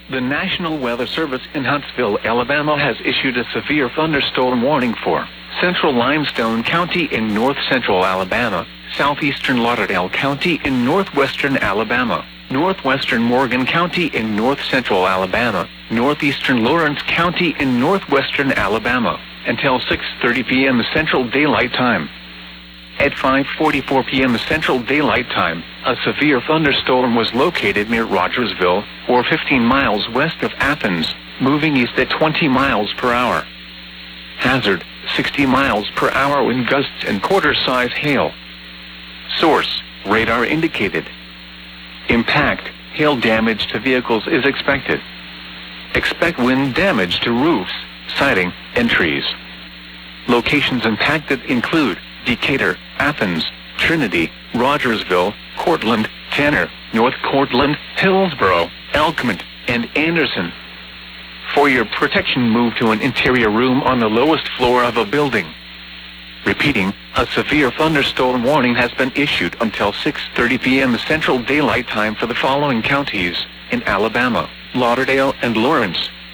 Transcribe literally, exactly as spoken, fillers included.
The National Weather Service in Huntsville, Alabama has issued a severe thunderstorm warning for central Limestone County in north-central Alabama, southeastern Lauderdale County in northwestern Alabama, northwestern Morgan County in north-central Alabama, northeastern Lawrence County in northwestern Alabama, until six thirty p m Central Daylight Time. At five forty-four p m Central Daylight Time, a severe thunderstorm was located near Rogersville, or fifteen miles west of Athens, moving east at twenty miles per hour. Hazard, sixty miles per hour wind gusts and quarter-size hail. Source, radar indicated. Impact, hail damage to vehicles is expected. Expect wind damage to roofs, siding, and trees. Locations impacted include Decatur, Athens, Trinity, Rogersville, Cortland, Tanner, North Cortland, Hillsboro, Elkmont, and Anderson. For your protection, move to an interior room on the lowest floor of a building. Repeating, a severe thunderstorm warning has been issued until six thirty p m Central Daylight Time for the following counties in Alabama: Lauderdale and Lawrence,